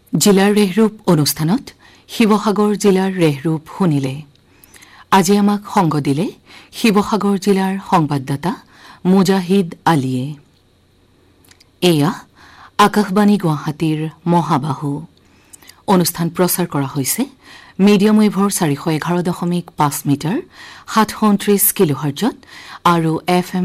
জিলাৰ ৰেহৰূপ অনুষ্ঠানত শিৱসাগৰ জিলাৰ ৰেহৰূপ শুনিলে। আজি আমাক সংগ দিলে শিৱসাগৰ জিলাৰ সংবাদদাতা মুজাহিদ আলীয়ে। এয়া আকাশবাণী গুৱাহাটীৰ মহাবাহু। অনুষ্ঠান প্ৰচাৰ কৰা হৈছে মিডিয়াম ৱেভৰ 411.5 মিটাৰ 729 কিলোহাৰ্টজত আৰু FM